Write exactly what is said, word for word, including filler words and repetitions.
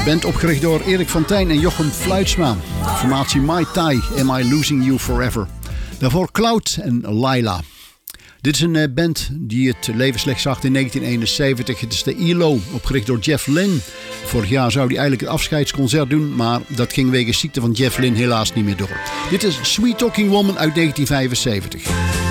Band opgericht door Erik van Tijn en Jochem Fluitsma. Formatie Mai Tai, Am I Losing You Forever. Daarvoor Cloud en Laila. Dit is een band die het levenslicht zag in negentien eenenzeventig. Het is de E L O, opgericht door Jeff Lynne. Vorig jaar zou hij eigenlijk het afscheidsconcert doen, maar dat ging wegens ziekte van Jeff Lynne helaas niet meer door. Dit is Sweet Talking Woman uit negentien vijfenzeventig.